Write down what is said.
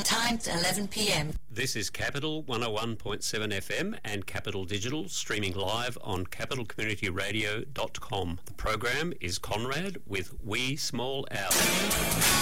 Time 11 p.m. This is Capital 101.7 FM and Capital Digital, streaming live on capitalcommunityradio.com. The program is Conrad with Wee Small Owl.